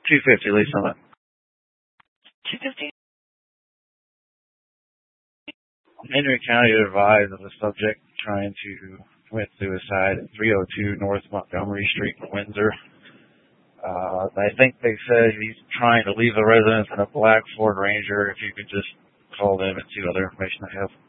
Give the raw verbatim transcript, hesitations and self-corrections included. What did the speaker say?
two fifty, Lisa. On that. two fifty. Henry County advised of the subject trying to commit suicide at three oh two North Montgomery Street in Windsor. Uh, I think they said he's trying to leave the residence in a black Ford Ranger. If you could just call them and see what other information I have.